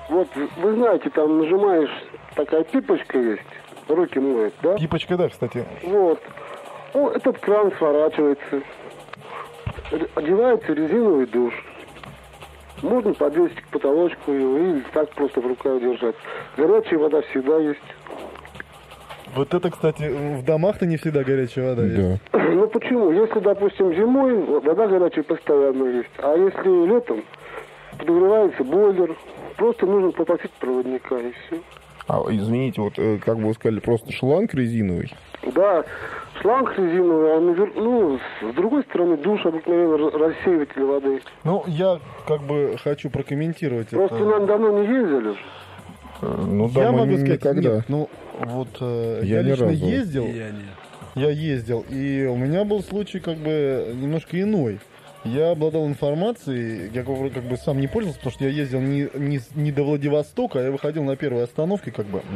Вот, вы знаете, там нажимаешь, такая пипочка есть, руки моет, да? Пипочка, да, кстати. Вот. Ну, этот кран сворачивается. Одевается резиновый душ. Можно подвесить к потолочку его или так просто в руках держать. Горячая вода всегда есть. Вот это, кстати, в домах-то не всегда горячая вода есть. Ну почему? Если, допустим, зимой вода горячая постоянно есть, а если летом подогревается бойлер, просто нужно попросить проводника и все. А, извините, вот как бы вы сказали, просто шланг резиновый? Да, шланг резиновый, а с другой стороны душ обыкновенно рассеиватель воды. Ну, я как бы хочу прокомментировать Просто это. нам давно не ездили. Ну, Я да, могу сказать, никогда. нет, ну, вот Я я ни лично разу. ездил, Я нет. я ездил, и у меня был случай как бы немножко иной. Я обладал информацией, я как бы сам не пользовался, потому что я ездил не до Владивостока, а я выходил на первой остановке, как бы,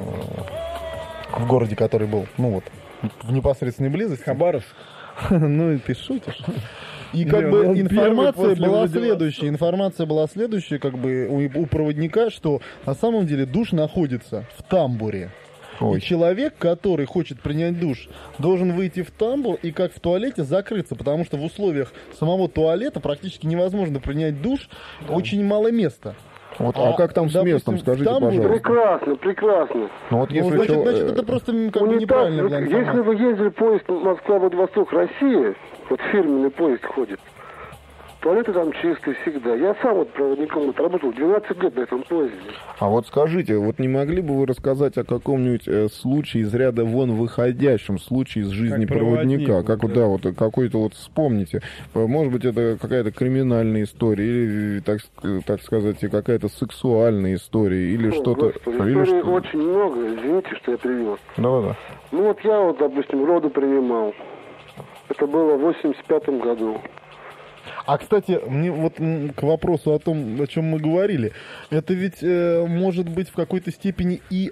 в городе, который был, ну вот, в непосредственной близости. Хабаровск. Ну и ты шутишь. И как бы информация была следующая, как бы у проводника, что на самом деле душ находится в тамбуре. Ой. И человек, который хочет принять душ, должен выйти в тамбур и как в туалете закрыться, потому что в условиях самого туалета практически невозможно принять душ, очень мало места. Вот, а как там с допустим, местом, скажите, там будет пожалуйста. Прекрасно, прекрасно. Ну, вот если Значит, это просто как бы неправильно была Если информация. вы ездили поезд Москва-Владивосток, Россия, вот фирменный поезд ходит, туалеты там чистые всегда. Я сам вот проводником работал 12 лет на этом поезде. А вот скажите, вот не могли бы вы рассказать о каком-нибудь случае из ряда вон выходящем, случае из жизни Как проводника? проводник, Как вот, да. да, вот какой-то вот вспомните. Может быть, это какая-то криминальная история, или, так сказать, какая-то сексуальная история, или что-то. Господи, Или историй что... очень много, извините, что я привел. Да. Ну вот я вот, допустим, роды принимал. Это было в 85-м году. А, кстати, мне вот к вопросу о том, о чем мы говорили, это ведь может быть в какой-то степени и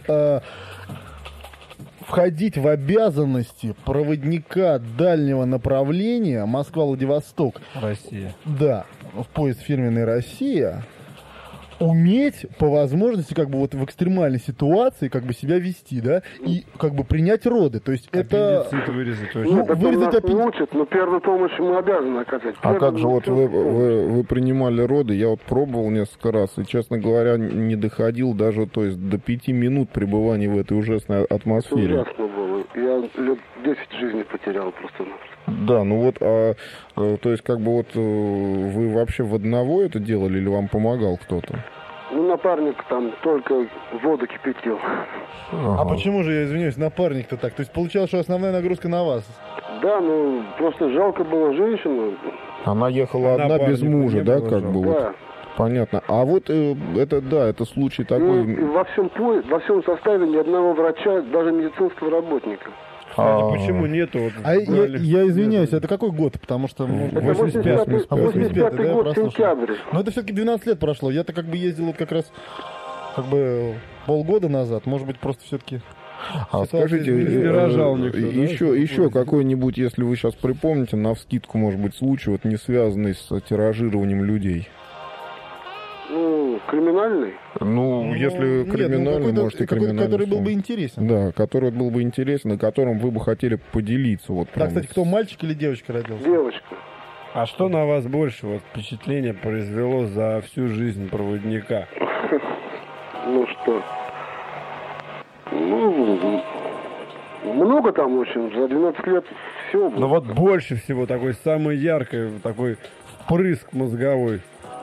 входить в обязанности проводника дальнего направления Москва-Владивосток. Россия. Да, в поезд фирменной «Россия» уметь по возможности как бы вот в экстремальной ситуации как бы себя вести, да, и как бы принять роды. То есть это... Аппендицит вырезать очень. Ну, Это вырезать нас не аппендицит. учат, но первую помощь мы обязаны оказать. А как же вот Первую помощь. вы принимали роды, я вот пробовал несколько раз, и, честно говоря, не доходил даже, то есть, до 5 минут пребывания в этой ужасной атмосфере. Ужасно было. Я лет 10 жизни потерял просто-напросто. Да, ну вот, то есть, как бы вот вы вообще в одного это делали или вам помогал кто-то? Ну, напарник там только воду кипятил. А почему же, я извиняюсь, напарник-то так? То есть получалось, что основная нагрузка на вас? Да, ну, просто жалко было женщину. Она ехала одна без Напарника мужа, не да, было как жалко. бы вот. Да. Понятно. А вот это случай И такой. во всем составе ни одного врача, даже медицинского работника. Кстати, почему нету? Вот, Я извиняюсь, это какой год? Потому что... Это 85-й 85-й да, я год, прослушал. сентябрь. Но это все-таки 12 лет прошло. Я-то как бы ездил вот как раз как бы полгода назад. Может быть, просто все-таки... А скажите, не рожал никто, да? еще какой-нибудь, если вы сейчас припомните, навскидку, может быть, случай, вот не связанный с тиражированием людей? Ну, криминальный. Ну, если нет, криминальный, какой-то- может, и какой-то, криминальный. который был бы вспомнить. интересен. Да, который был бы интересен, и которым вы бы хотели поделиться. Вот Да, прям кстати, кто, мальчик или девочка родился? Девочка. А что на вас больше вот впечатление произвело за всю жизнь проводника? Ну что? Ну, много там очень. За 12 лет все было. Ну вот больше всего такой самый яркий, такой впрыск мозговой.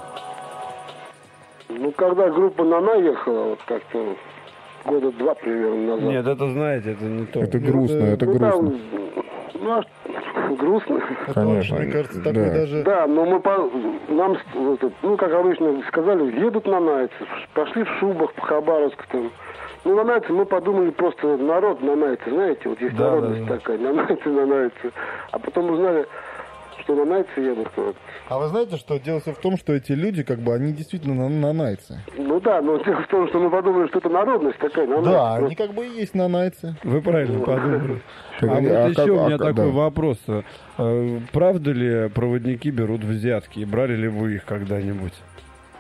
Ну, когда группа «Нана» ехала, вот как-то года 2 примерно назад. Нет, это знаете, это не то. Это грустно, это Ну, грустно. там, ну, грустно. Это, Конечно, мне кажется, да. такой даже... Да, но нам, ну, как обычно сказали, едут нанайцы, пошли в шубах по Хабаровску там. Ну, нанайцы, мы подумали просто народ нанайцы, знаете, вот есть Да, народность да. такая, нанайцы. А потом узнали, что нанайцы едут. Вот. А вы знаете, что дело все в том, что эти люди, как бы, они действительно нанайцы. Ну да, но дело в том, что мы подумали, что это народность такая, нанайцы. Да, Просто они как бы и есть нанайцы. Вы правильно подумали. Так, А вот еще у меня да. такой вопрос. Правда ли проводники берут взятки? И брали ли вы их когда-нибудь?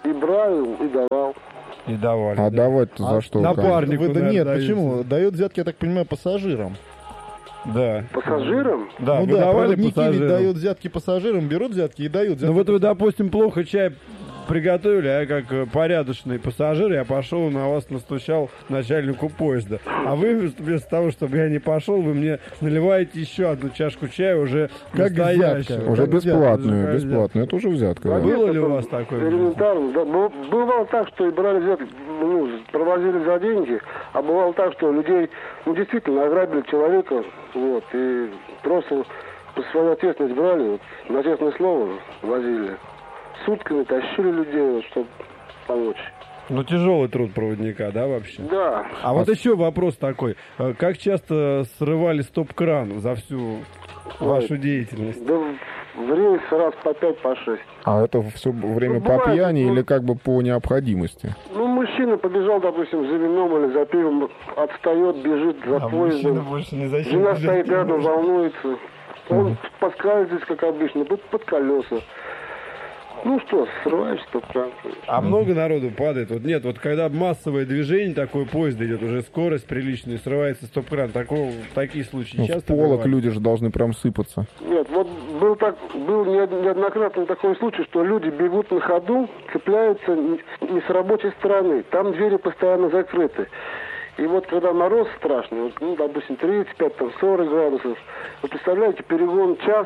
И брал, и давал. И давали. А да? давать-то за что? Напарнику, Да нет, наверное, почему? Дает взятки, я так понимаю, пассажирам. Да. Пассажирам? Да, Ну вы да, давали проводники ведь пассажирам? дают взятки пассажирам, берут взятки и дают взятки. Ну вот вы, допустим, плохо чай приготовили, а я как порядочный пассажир, я пошел на вас настучал начальнику поезда. А вы вместо того, чтобы я не пошел, вы мне наливаете еще одну чашку чая уже Как настоящего. взятка. Уже Как взятка, бесплатную, как бесплатную. Это уже взятка. Да. Было ли у Это вас такое? Элементарно, да. Бывало так, что и брали взятки, ну, провозили за деньги, а бывало так, что людей, ну, действительно, ограбили человека, вот, и просто по свою ответственность брали, вот, на честное слово возили. Сутками тащили людей, вот, чтобы помочь. Ну, тяжелый труд проводника, да, вообще? Да. А вот еще вопрос такой. Как часто срывали стоп-кран за всю вашу деятельность? Да в рейс раз по 5, по 6. А это все время Ну, по бывает, пьяни ну, или как бы по необходимости? Ну, мужчина побежал, допустим, за вином или за пивом, отстает, бежит за поездом. больше не зачем. Жена стоит рядом, волнуется. Он подскальзывается, как обычно, под колеса. Ну что, срываешься только. А много народу падает? Вот нет, вот когда массовое движение, такое поезд идет, уже скорость приличная, срывается стоп-кран. Такие случаи Ну, в часто полок бывают? люди же должны прям сыпаться. Нет, вот был неоднократно такой случай, что люди бегут на ходу, цепляются не с рабочей стороны. Там двери постоянно закрыты. И вот когда мороз страшный, вот, ну, допустим, 35, там, 40 градусов, вы представляете, перегон час,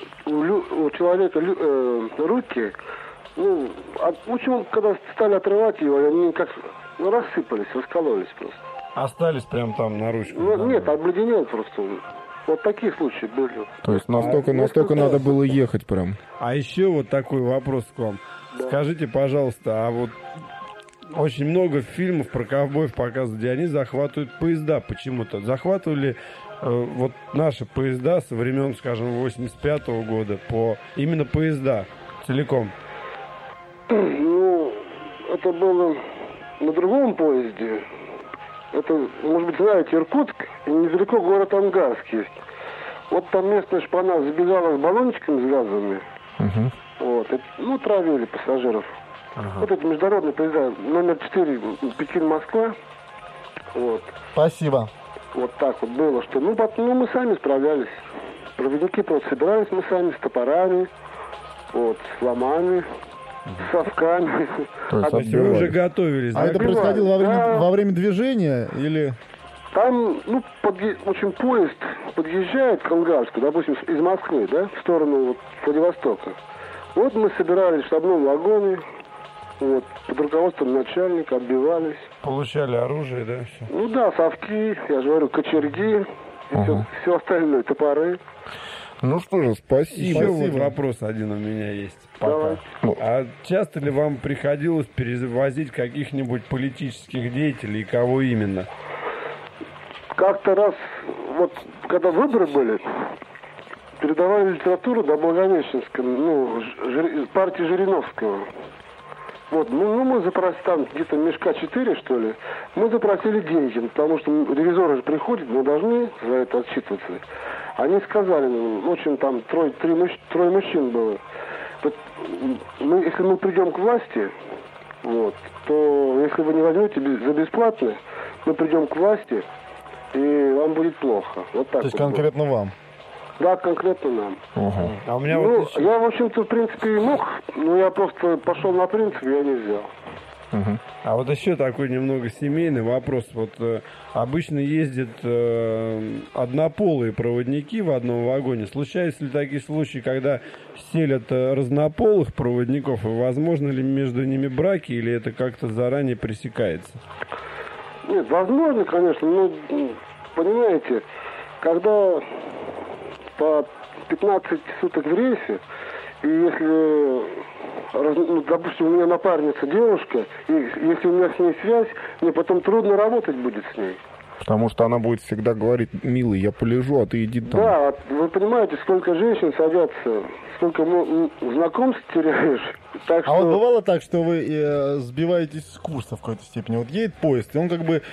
у человека руки, ну, в общем, когда стали отрывать его, они как рассыпались, раскололись просто. Остались прям там на ручку? Ну, да? нет, обледенел просто. Вот такие случаи были. То есть настолько надо было ехать прям. А еще вот такой вопрос к вам. Скажите, пожалуйста, а вот очень много фильмов про ковбоев показывают, где они захватывают поезда почему-то. Захватывали вот наши поезда со времен, скажем, 85-го года, именно поезда целиком. Ну, это было на другом поезде. Это, может быть, знаете, Иркутск, и недалеко город Ангарск есть. Вот там местная шпана забегала с баллончиками с газами. Мгм. Вот, ну, травили пассажиров. Ага. Вот эти международные поезда, номер 4, Пекин-Москва. Вот. Спасибо. Вот так вот было, что, ну, мы сами справлялись. Проводники просто собирались мы сами с топорами, вот, с ломами, с совками. То есть То есть вы уже готовились, А да? это Отбивали, происходило да. во время движения или... Там, ну, в общем, поезд подъезжает к Ангарску, допустим, из Москвы, да, в сторону вот, Владивостока. Вот мы собирались в штабном вагоне, вот, под руководством начальника, отбивались. Получали оружие, да? Все. Ну да, совки, я же говорю, кочерги, все остальное, топоры. Ну что же, спасибо. Еще вот вопрос один у меня есть. Пока. Давай. А часто ли вам приходилось перевозить каких-нибудь политических деятелей и кого именно? Как-то раз, вот, когда выборы были, передавали литературу до Благовещенска, ну, партии Жириновского. Вот, ну мы запросили, там где-то мешка 4, что ли, мы запросили деньги, потому что ревизоры же приходят, мы должны за это отчитываться. Они сказали, ну, в общем, там трое мужчин было. Вот, если мы придем к власти, вот, то если вы не возьмете за бесплатно, мы придем к власти, и вам будет плохо. Вот так. То есть вот было. конкретно вам? Да, конкретно нам. Ага. А у меня Ну, вот еще... я, в общем-то, в принципе, и мог, но я просто пошел на принцип, я не взял. Мгм. А вот еще такой немного семейный вопрос. Вот обычно ездят однополые проводники в одном вагоне. Случаются ли такие случаи, когда селят разнополых проводников, и возможно ли между ними браки, или это как-то заранее пресекается? Нет, возможно, конечно, но, понимаете, когда по 15 суток в рейсе, и если, ну, допустим, у меня напарница девушка, и если у меня с ней связь, мне потом трудно работать будет с ней. Потому что она будет всегда говорить: милый, я полежу, а ты иди там. Да, вы понимаете, сколько женщин садятся, сколько знакомств теряешь. Так А вот что... бывало так, что вы сбиваетесь с курса в какой-то степени? Вот едет поезд, и он как бы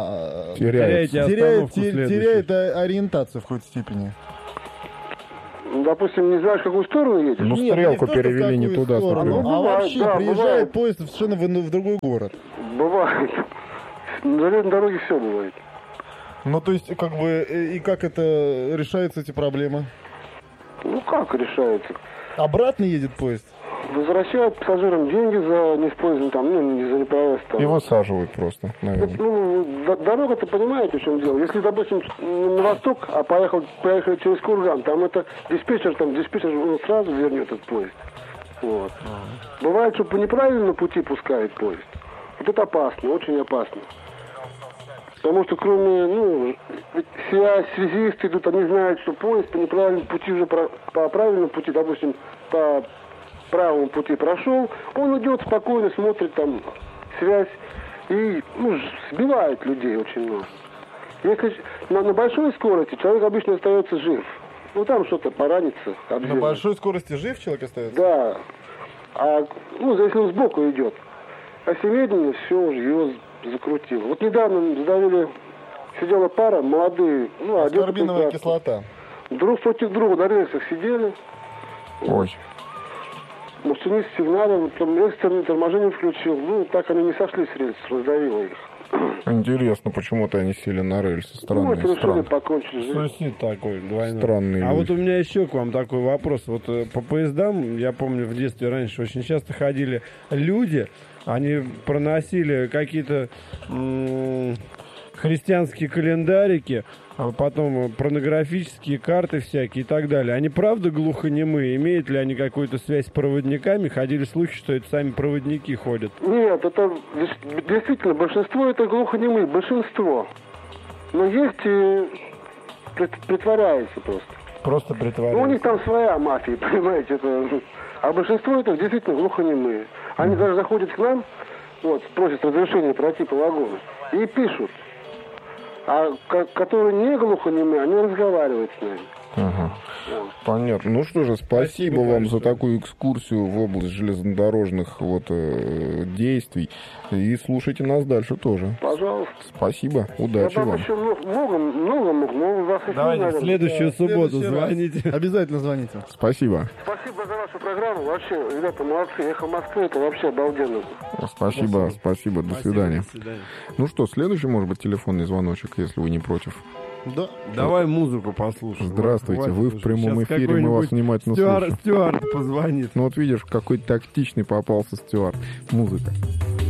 Теряется. Теряете остановку следующую. теряет ориентацию в какой-то степени. допустим, не знаешь, в какую сторону едешь. Ну, Нет, стрелку не в то, что в перевели не какую туда, сторону, стрелку. а Бывает, вообще да, приезжает бывает. поезд совершенно в другой город. Бывает. На железной дороге все бывает. Ну, то есть, как бы, и как это решаются эти проблемы? Ну, как решается? Обратно едет поезд? Возвращают пассажирам деньги за неиспользованный там, ну, за неправильность там. И высаживают просто, наверное. Ну, дорога-то понимаете, в чем дело. Если, допустим, на восток, а поехали через Курган, там это диспетчер он сразу вернет этот поезд. Вот. Бывает, что по неправильному пути пускает поезд. Вот это опасно, очень опасно. Потому что кроме, ну, связь, связисты идут, они знают, что поезд по неправильному пути уже по правильному пути, допустим, по правому пути прошел, он идет спокойно, смотрит там связь и, ну, сбивает людей очень много. Если на большой скорости человек обычно остается жив. Ну, там что-то поранится. На большой скорости жив человек остается? Да. А, ну, если он сбоку идет. А если медленно, все уже, его закрутило. Вот недавно задавили, сидела пара, молодые, ну, Аскорбиновая кислота. Друг против друга на рельсах сидели. Ой. Машинист сигналил, там экстренное торможение включил. Ну, так они не сошли с рельсов, раздавило их. Интересно, почему-то они сели на рельсы. Ну, Странные, это решили странные. покончить с жизнью. Суицид такой, двойной. Странные А люди. вот у меня еще к вам такой вопрос. Вот по поездам, я помню, в детстве раньше очень часто ходили люди, они проносили какие-то христианские календарики, а потом порнографические карты всякие и так далее. Они правда глухонемые? Имеют ли они какую-то связь с проводниками? Ходили слухи, что это сами проводники ходят. Нет, это действительно большинство это глухонемые, большинство. Но есть и притворяются просто. Просто Ну, у притворяются. них там своя мафия, понимаете, это. А большинство это действительно глухонемые. Они даже заходят к нам, вот, просят разрешения пройти по вагону и пишут. А которые не глухонемые, они разговаривают с нами. Ага. Понятно. Ну что же, спасибо вам за такую экскурсию в область железнодорожных действий. И слушайте нас дальше тоже. Пожалуйста. Спасибо. Удачи Я там вам. еще много мог, но у вас их Давайте в не следующую Да, в субботу следующий раз. звоните. Обязательно звоните. Спасибо. Спасибо за вашу программу. Вообще, ребята, молодцы. Эхо Москвы, это вообще обалденно. Спасибо. До свидания. До свидания. Ну что, следующий, может быть, телефонный звоночек, если вы не против. Да. Давай музыку послушаем. Здравствуйте, вы в Сейчас прямом эфире, мы вас какой-нибудь внимательно слушаем. Стюарт позвонит. Ну вот видишь, какой тактичный попался Стюарт. Музыка.